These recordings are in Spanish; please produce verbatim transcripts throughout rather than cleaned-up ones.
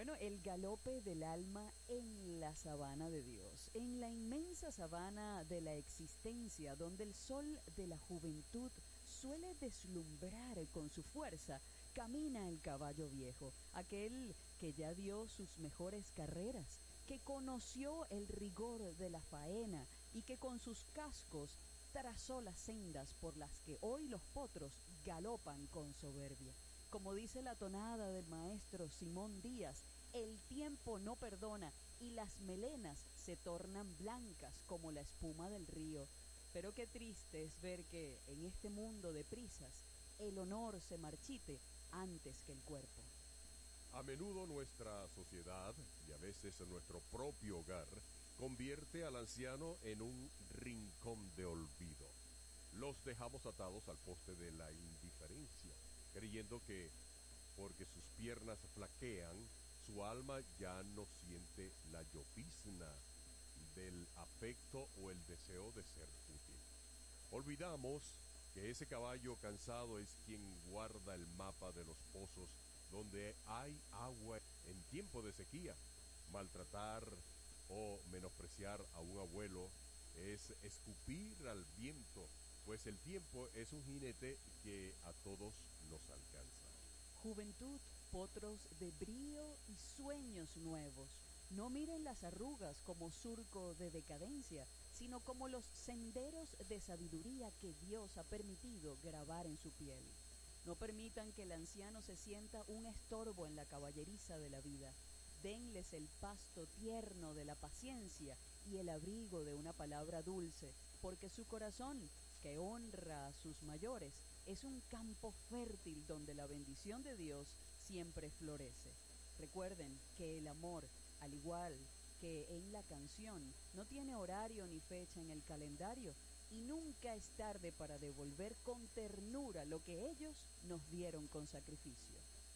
Bueno, el galope del alma en la sabana de Dios, en la inmensa sabana de la existencia, donde el sol de la juventud suele deslumbrar con su fuerza, camina el caballo viejo, aquel que ya dio sus mejores carreras, que conoció el rigor de la faena y que con sus cascos trazó las sendas por las que hoy los potros galopan con soberbia. Como dice la tonada del maestro Simón Díaz, el tiempo no perdona y las melenas se tornan blancas como la espuma del río. Pero qué triste es ver que en este mundo de prisas el honor se marchite antes que el cuerpo. A menudo nuestra sociedad, y a veces nuestro propio hogar, convierte al anciano en un rincón de olvido. Los dejamos atados al poste de la indiferencia, creyendo que, porque sus piernas flaquean, su alma ya no siente la llovizna del afecto o el deseo de ser útil. Olvidamos que ese caballo cansado es quien guarda el mapa de los pozos donde hay agua en tiempo de sequía. Maltratar o menospreciar a un abuelo es escupir al viento, pues el tiempo es un jinete que a todos nos alcanza. Juventud, potros de brío y sueños nuevos. No miren las arrugas como surco de decadencia, sino como los senderos de sabiduría que Dios ha permitido grabar en su piel. No permitan que el anciano se sienta un estorbo en la caballeriza de la vida. Denles el pasto tierno de la paciencia y el abrigo de una palabra dulce, porque su corazón, que honra a sus mayores, es un campo fértil donde la bendición de Dios siempre florece. Recuerden que el amor, al igual que en la canción, no tiene horario ni fecha en el calendario y nunca es tarde para devolver con ternura lo que ellos nos dieron con sacrificio.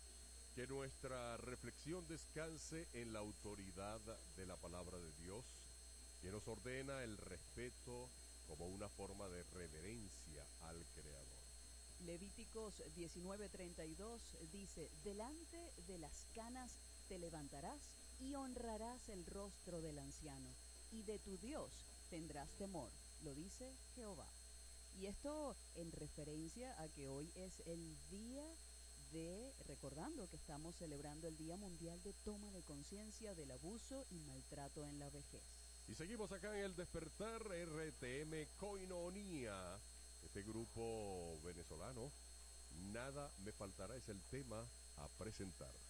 Que nuestra reflexión descanse en la autoridad de la palabra de Dios, que nos ordena el respeto como una forma de reverencia al Creador. Levíticos diecinueve treinta y dos dice: delante de las canas te levantarás y honrarás el rostro del anciano, y de tu Dios tendrás temor, lo dice Jehová. Y esto en referencia a que hoy es el día de, recordando que estamos celebrando el Día Mundial de Toma de Conciencia del Abuso y Maltrato en la Vejez. Y seguimos acá en el Despertar R T M Koinonia. Este grupo venezolano, Nada me faltará, es el tema a presentar.